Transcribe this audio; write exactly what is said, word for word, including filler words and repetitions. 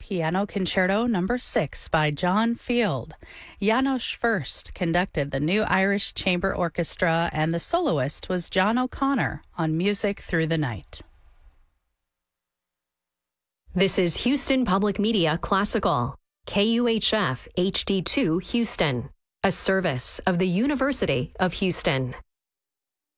Piano Concerto Number six by John Field. Janos Furst conducted the New Irish Chamber Orchestra, and the soloist was John O'Connor on Music Through the Night. This is Houston Public Media Classical, K U H F H D two Houston, a service of the University of Houston.